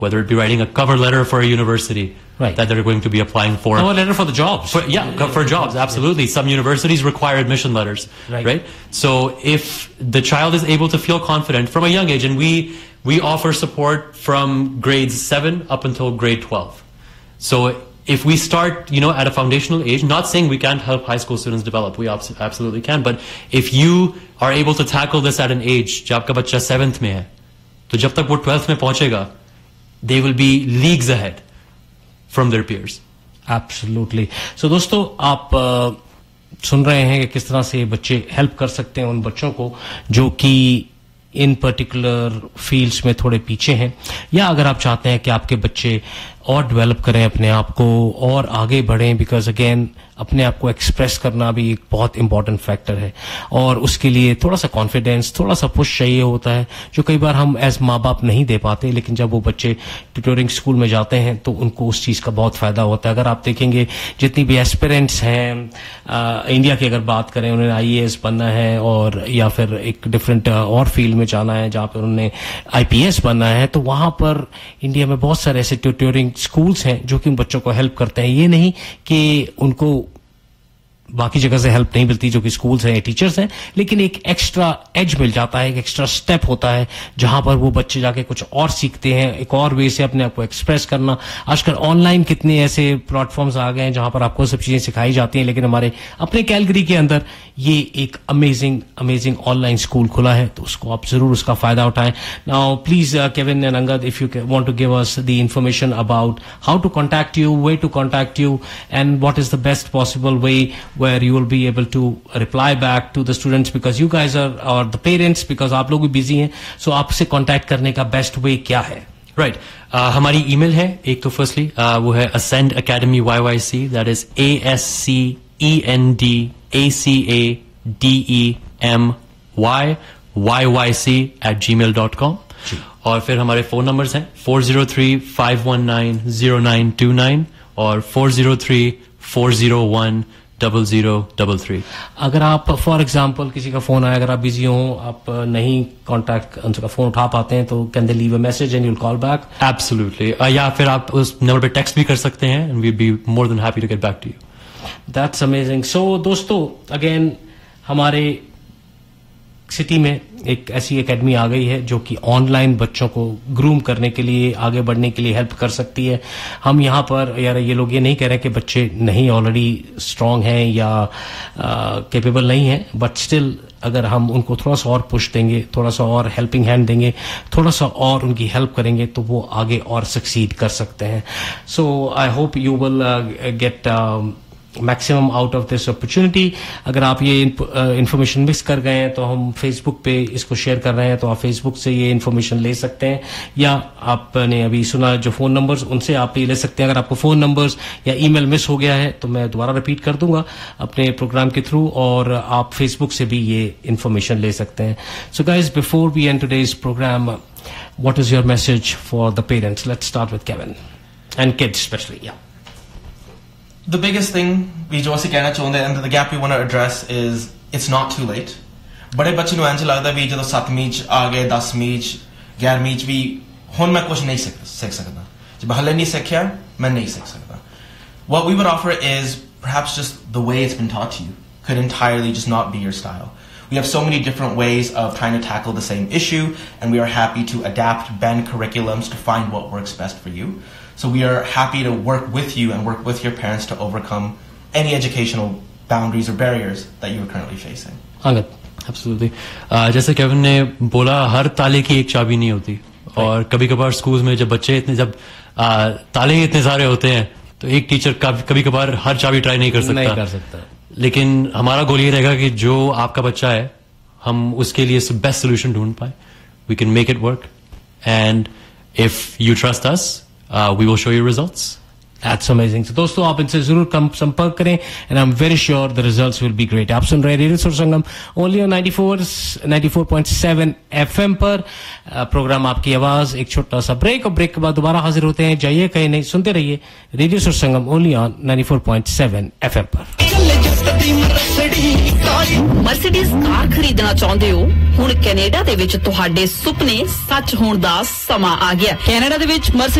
whether it be writing a cover letter for a university that they're going to be applying for. Cover letter for the jobs. For jobs, absolutely. Some universities require admission letters, right? So if the child is able to feel confident from a young age, and we offer support from grades 7 up until grade 12. So if we start, at a foundational age, not saying we can't help high school students develop, we absolutely can, but if you are able to tackle this at an age, जब आपका बच्चा 7th में है, तो जब तक वो 12th में पहुंचेगा, they will be leagues ahead from their peers. Absolutely. So दोस्तों, आप सुन रहे हैं कि किस तरह से बच्चे हेल्प कर सकते हैं उन बच्चों को जो कि इन पर्टिकुलर फील्ड्स में थोड़े पीछे हैं, या अगर आप चाहते हैं कि आपके बच्चे और डेवलप करें अपने आप को और आगे बढ़ें, बिकॉज अगेन अपने आप को एक्सप्रेस करना भी एक बहुत इंपॉर्टेंट फैक्टर है और उसके लिए थोड़ा सा कॉन्फिडेंस, थोड़ा सा पुश चाहिए होता है जो कई बार हम एज माँ बाप नहीं दे पाते, लेकिन जब वो बच्चे ट्यूटरिंग स्कूल में जाते हैं तो उनको उस चीज़ का बहुत फायदा होता है. अगर आप देखेंगे जितनी भी एस्पिरेंट्स हैं इंडिया की, अगर बात करें, उन्हें IAS बनना है और या फिर एक डिफरेंट और फील्ड में जाना है जहाँ पर उन्हें IPS बनना है, तो वहाँ पर इंडिया में बहुत सारे ऐसे ट्यूटरिंग स्कूल्स हैं जो कि उन बच्चों को हेल्प करते हैं. ये नहीं कि उनको बाकी जगह से हेल्प नहीं मिलती जो कि स्कूल्स हैं, टीचर्स हैं, लेकिन एक एक्स्ट्रा एज मिल जाता है, एक एक्स्ट्रा स्टेप होता है जहां पर वो बच्चे जाके कुछ और सीखते हैं, एक और वे से अपने आप को एक्सप्रेस करना. आजकल ऑनलाइन कितने ऐसे प्लेटफॉर्म्स आ गए हैं जहां पर आपको सब चीजें सिखाई जाती हैं, लेकिन हमारे अपने कैलगरी के अंदर ये एक अमेजिंग ऑनलाइन स्कूल खुला है, तो उसको आप जरूर उसका फायदा उठाएं. Now please Kevin and Angad, if you want to give us the information about how to contact you, way to contact you, and what is the best possible way where you will be able to reply back to the students, because you guys are the parents, because आप लोग भी busy हैं, so आपसे contact करने का best way क्या है? Right. हमारी email है, एक तो firstly वो है Ascend Academy YYC, that is ASCENDACADEMYYYC@gmail.com. और फिर हमारे फोन नंबर्स हैं 403-519-0929 और 403-401 0033. अगर आप फॉर एग्जाम्पल किसी का फोन आया, अगर आप बिजी हो, आप नहीं कॉन्टैक्ट उनका फोन उठा पाते हैं, तो can they leave a message and you will call back? Absolutely. या फिर आप उस नंबर पे टेक्स्ट भी कर सकते हैं and we be more than happy to get back to you. That's amazing. सो दोस्तों, अगेन हमारे सिटी में एक ऐसी एकेडमी आ गई है जो कि ऑनलाइन बच्चों को ग्रूम करने के लिए, आगे बढ़ने के लिए हेल्प कर सकती है. हम यहाँ पर यार ये लोग ये नहीं कह रहे कि बच्चे नहीं ऑलरेडी स्ट्रांग हैं या कैपेबल नहीं हैं, बट स्टिल अगर हम उनको थोड़ा सा और पुश देंगे, थोड़ा सा और हेल्पिंग हैंड देंगे, थोड़ा सा और उनकी हेल्प करेंगे, तो वो आगे और सक्सीड कर सकते हैं. सो I hope you will get maximum out of this opportunity. अगर आप ये इन्फॉर्मेशन मिस कर गए हैं तो हम फेसबुक पे इसको शेयर कर रहे हैं, तो आप फेसबुक से ये इन्फॉर्मेशन ले सकते हैं, या आपने अभी सुना जो फोन नंबर्स, उनसे आप ये ले सकते हैं. अगर आपको फोन नंबर्स या ईमेल मिस हो गया है तो मैं दोबारा रिपीट कर दूंगा अपने प्रोग्राम के थ्रू, और आप फेसबुक से भी ये इन्फॉर्मेशन ले सकते हैं. So guys, before we and today's programme, what is your message for the parents? Let's start with Kevin and kids specially. या The biggest thing we जो ਅਸੀਂ ਕਹਿਣਾ ਚਾਹੁੰਦੇ ਹਾਂ, and the gap we want to address is it's not too late. बड़े बच्चे ਨੂੰ ਇੰਜ ਲੱਗਦਾ ਵੀ ਜਦੋਂ 7ਵੀਂ ਚ ਆ ਗਏ, 10ਵੀਂ ਚ, 11ਵੀਂ ਚ ਵੀ ਹੁਣ ਮੈਂ ਕੁਝ ਨਹੀਂ ਸਿੱਖ ਸਕਦਾ, ਜੇ ਹਲੇ ਨਹੀਂ ਸਿੱਖਿਆ ਮੈਂ ਨਹੀਂ ਸਿੱਖ ਸਕਦਾ. What we would offer is perhaps just the way it's been taught to you could entirely just not be your style. We have so many different ways of trying to tackle the same issue, and we are happy to adapt, bend curriculums to find what works best for you. So we are happy to work with you and work with your parents to overcome any educational boundaries or barriers that you are currently facing. Absolutely. जैसे Kevin ने बोला, हर ताले की एक चाबी नहीं होती, और कभी कभार स्कूल में जब बच्चे जब ताले इतने सारे होते हैं तो एक टीचर कभी कभार हर चाबी ट्राई नहीं कर सकता. लेकिन हमारा गोल ये रहेगा कि जो आपका बच्चा है, हम उसके लिए बेस्ट सोल्यूशन ढूंढ पाए. We can make it work, and if you trust us, we will show you results. That's amazing. So दोस्तों, आप इनसे जरूर संपर्क करें, and I'm very sure the results will be great. आप सुन रहे हैं रेडियो सुर संगम only on 94.7 FM पर. प्रोग्राम आपकी आवाज. एक छोटा सा ब्रेक, और ब्रेक के बाद दोबारा हाजिर होते हैं. जाइए कहीं नहीं, सुनते रहिए रेडियो सुर संगम only on 94.7 FM पर. ਮਰਸੀਡੀਜ਼ ਕਾਰ ਖਰੀਦਣਾ ਚਾਹੁੰਦੇ ਹੋ? ਹੁਣ ਕੈਨੇਡਾ ਦੇ ਵਿੱਚ ਤੁਹਾਡੇ ਸੁਪਨੇ ਸੱਚ ਹੋਣ ਦਾ ਸਮਾਂ ਆ ਗਿਆ। ਕੈਨੇਡਾ ਦੇ ਵਿੱਚ